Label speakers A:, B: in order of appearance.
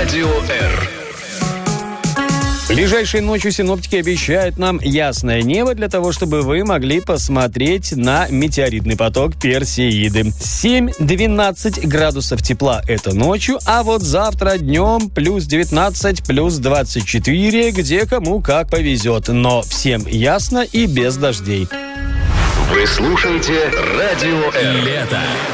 A: Радио R.
B: Ближайшей ночью синоптики обещают нам ясное небо для того, чтобы вы могли посмотреть на метеоритный поток Персеиды. 7-12 градусов тепла это ночью, а вот завтра днем плюс 19, плюс 24, где кому как повезет. Но всем ясно и без дождей.
A: Вы слушаете Радио R.
C: Лето.